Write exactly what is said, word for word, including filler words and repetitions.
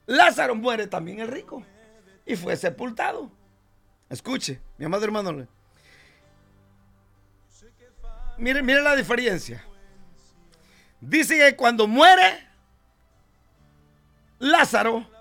Lázaro muere también el rico y fue sepultado. Escuche, mi amado hermano. Mire, mire la diferencia. Dice que cuando muere Lázaro,